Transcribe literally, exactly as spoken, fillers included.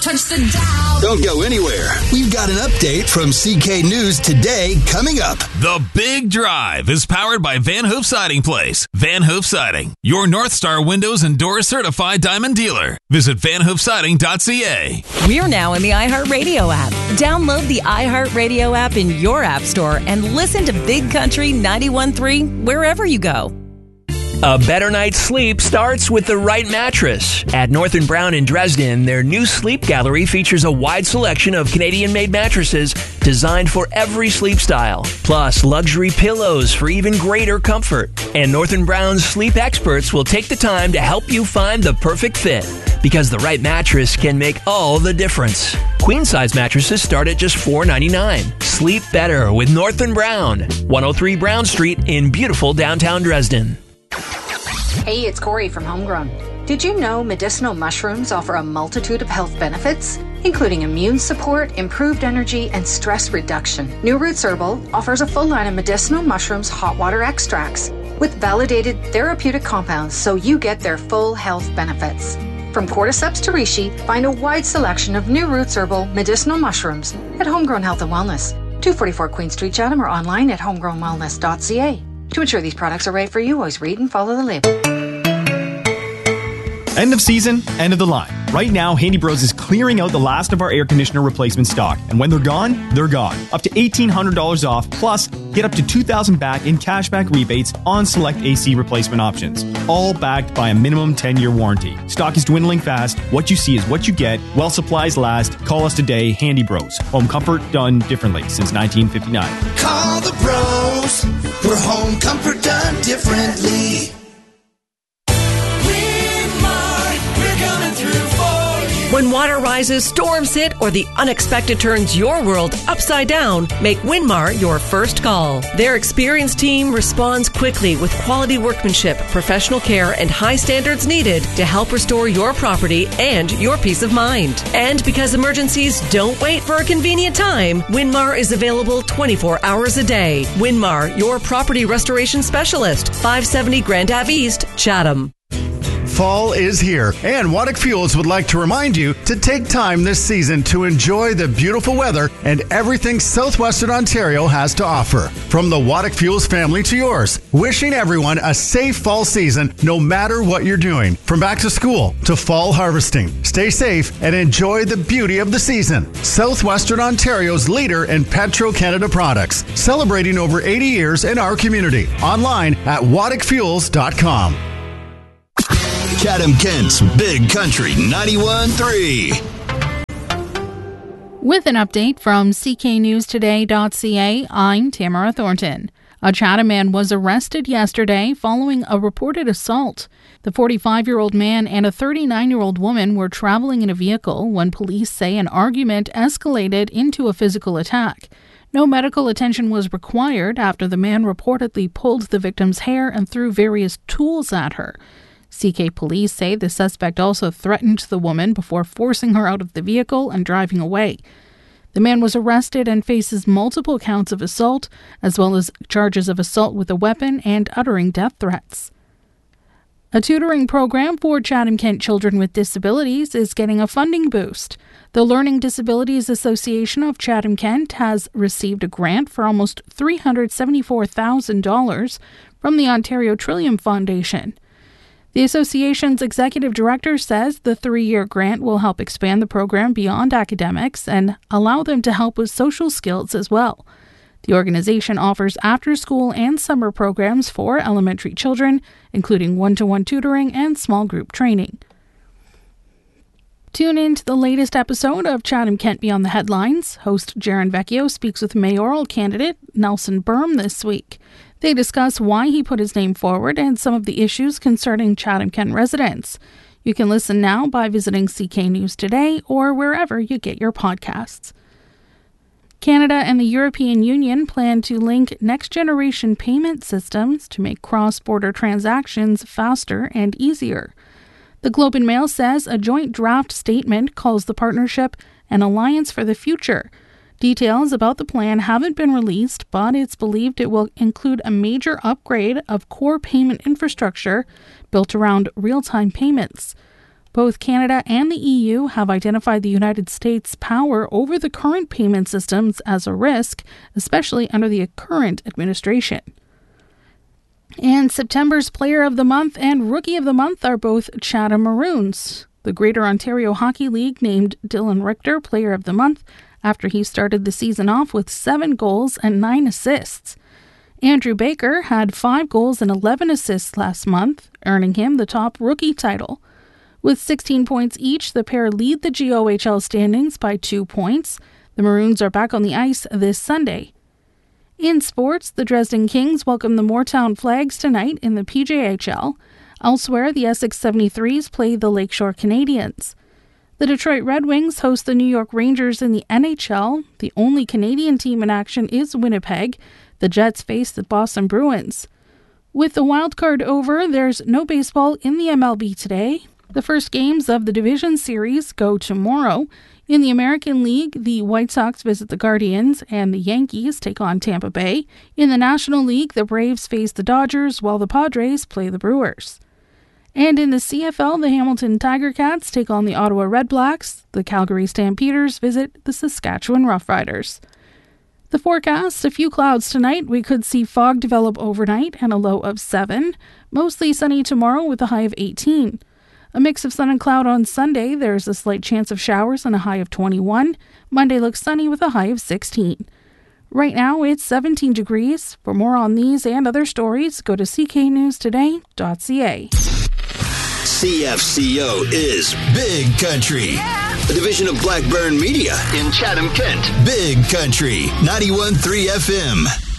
touch the dial. Don't go anywhere. We've got an update from C K News Today coming up. The Big Drive is powered by Van Hoof Siding Place. Van Hoof Siding, your North Star Windows and Doors certified diamond dealer. Visit van hoof siding dot c a. We're now in the iHeartRadio app. Download the iHeartRadio app in your app store and listen to Big Country ninety-one point three wherever you go. A better night's sleep starts with the right mattress. At North and Brown in Dresden, their new sleep gallery features a wide selection of Canadian-made mattresses designed for every sleep style, plus luxury pillows for even greater comfort. And North and Brown's sleep experts will take the time to help you find the perfect fit, because the right mattress can make all the difference. Queen-size mattresses start at just four dollars and ninety-nine cents. Sleep better with North and Brown, one oh three Brown Street in beautiful downtown Dresden. Hey, it's Corey from Homegrown. Did you know medicinal mushrooms offer a multitude of health benefits, including immune support, improved energy, and stress reduction? New Roots Herbal offers a full line of medicinal mushrooms hot water extracts with validated therapeutic compounds so you get their full health benefits. From cordyceps to reishi, find a wide selection of New Roots Herbal medicinal mushrooms at Homegrown Health and Wellness, two forty-four Queen Street, Chatham, or online at homegrown wellness dot c a. To ensure these products are right for you, always read and follow the label. End of season, end of the line. Right now, Handy Bros is clearing out the last of our air conditioner replacement stock. And when they're gone, they're gone. Up to eighteen hundred dollars off, plus get up to two thousand dollars back in cashback rebates on select A C replacement options. All backed by a minimum ten-year warranty. Stock is dwindling fast. What you see is what you get. While supplies last, call us today, Handy Bros. Home comfort done differently since nineteen fifty-nine. Call the bros for home comfort done differently. When water rises, storms hit, or the unexpected turns your world upside down, make Winmar your first call. Their experienced team responds quickly with quality workmanship, professional care, and high standards needed to help restore your property and your peace of mind. And because emergencies don't wait for a convenient time, Winmar is available twenty-four hours a day. Winmar, your property restoration specialist, five seventy Grand Ave East, Chatham. Fall is here, and Waddick Fuels would like to remind you to take time this season to enjoy the beautiful weather and everything Southwestern Ontario has to offer. From the Waddick Fuels family to yours, wishing everyone a safe fall season no matter what you're doing. From back to school to fall harvesting. Stay safe and enjoy the beauty of the season. Southwestern Ontario's leader in Petro-Canada products, celebrating over eighty years in our community. Online at waddick fuels dot com. Chatham-Kent's Big Country ninety-one point three. With an update from C K News Today dot c a, I'm Tamara Thornton. A Chatham man was arrested yesterday following a reported assault. The forty-five-year-old man and a thirty-nine-year-old woman were traveling in a vehicle when police say an argument escalated into a physical attack. No medical attention was required after the man reportedly pulled the victim's hair and threw various tools at her. C K police say the suspect also threatened the woman before forcing her out of the vehicle and driving away. The man was arrested and faces multiple counts of assault, as well as charges of assault with a weapon and uttering death threats. A tutoring program for Chatham-Kent children with disabilities is getting a funding boost. The Learning Disabilities Association of Chatham-Kent has received a grant for almost three hundred seventy-four thousand dollars from the Ontario Trillium Foundation. The association's executive director says the three-year grant will help expand the program beyond academics and allow them to help with social skills as well. The organization offers after-school and summer programs for elementary children, including one-to-one tutoring and small group training. Tune in to the latest episode of Chatham-Kent Beyond the Headlines. Host Jaron Vecchio speaks with mayoral candidate Nelson Berm this week. They discuss why he put his name forward and some of the issues concerning Chatham-Kent residents. You can listen now by visiting C K News Today or wherever you get your podcasts. Canada and the European Union plan to link next-generation payment systems to make cross-border transactions faster and easier. The Globe and Mail says a joint draft statement calls the partnership an alliance for the future. Details about the plan haven't been released, but it's believed it will include a major upgrade of core payment infrastructure built around real-time payments. Both Canada and the E U have identified the United States' power over the current payment systems as a risk, especially under the current administration. And September's Player of the Month and Rookie of the Month are both Chatham Maroons. The Greater Ontario Hockey League named Dylan Richter Player of the Month after he started the season off with seven goals and nine assists. Andrew Baker had five goals and eleven assists last month, earning him the top rookie title. With sixteen points each, the pair lead the G O H L standings by two points. The Maroons are back on the ice this Sunday. In sports, the Dresden Kings welcome the Moortown Flags tonight in the P J H L. Elsewhere, the Essex seventy-threes play the Lakeshore Canadians. The Detroit Red Wings host the New York Rangers in the N H L. The only Canadian team in action is Winnipeg. The Jets face the Boston Bruins. With the wild card over, there's no baseball in the M L B today. The first games of the Division Series go tomorrow. In the American League, the White Sox visit the Guardians and the Yankees take on Tampa Bay. In the National League, the Braves face the Dodgers while the Padres play the Brewers. And in the C F L, the Hamilton Tiger Cats take on the Ottawa Red Blacks. The Calgary Stampeders visit the Saskatchewan Roughriders. The forecast, a few clouds tonight. We could see fog develop overnight and a low of seven. Mostly sunny tomorrow with a high of eighteen. A mix of sun and cloud on Sunday. There's a slight chance of showers and a high of twenty-one. Monday looks sunny with a high of sixteen. Right now, it's seventeen degrees. For more on these and other stories, go to c k news today dot c a. C F C O is Big Country, a division of Blackburn Media in Chatham, Kent. Big Country, ninety-one point three F M.